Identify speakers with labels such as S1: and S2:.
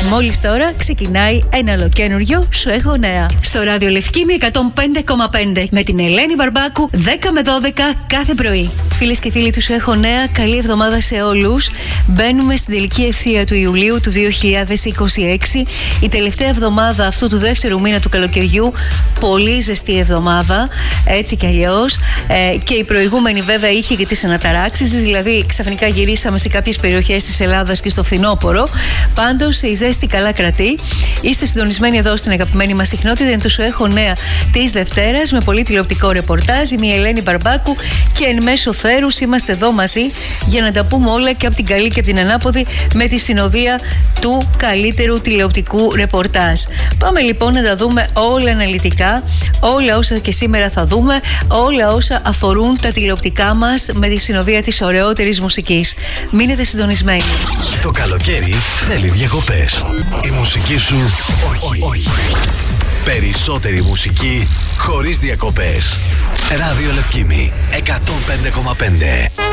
S1: μόλις τώρα ξεκινάει ένα ολοκένουργιο Σου έχω νέα. Στο ράδιο Λευκήμη 105,5 με την Ελένη Μπαρμπάκου 10 με 12 κάθε πρωί. Φίλες και φίλοι του Σου έχω νέα, καλή εβδομάδα σε όλους. Μπαίνουμε στην τελική ευθεία του Ιουλίου του 2026. Η τελευταία εβδομάδα αυτού του δεύτερου μήνα του καλοκαιριού. Πολύ ζεστή εβδομάδα, έτσι κι αλλιώς. Και η προηγούμενη βέβαια είχε και τις αναταράξεις, δηλαδή ξαφνικά γυρίσαμε σε κάποιες περιοχές της Ελλάδας και στο φθινόπωρο. Πάντως η ζέστη καλά κρατεί. Είστε συντονισμένοι εδώ στην αγαπημένη μας συχνότητα. Είναι το Σου έχω νέα της Δευτέρας με πολύ τηλεοπτικό ρεπορτάζ. Είμαι η Ελένη Μπαρμπάκου και εν μέσω θέρους είμαστε εδώ μαζί για να τα πούμε όλα και από την καλή και από την ανάποδη με τη συνοδεία του καλύτερου τηλεοπτικού ρεπορτάζ. Πάμε λοιπόν να τα δούμε όλα αναλυτικά, όλα όσα και σήμερα θα δούμε, όλα όσα αφορούν τα τηλεοπτικά μας με τη συνοδεία της ωραιότερης μουσικής. Μείνετε συντονισμένοι.
S2: Το καλοκαίρι θέλει διακοπές. Η μουσική σου όχι. Περισσότερη μουσική χωρίς διακοπές. Ράδιο Λευκήμη 105,5.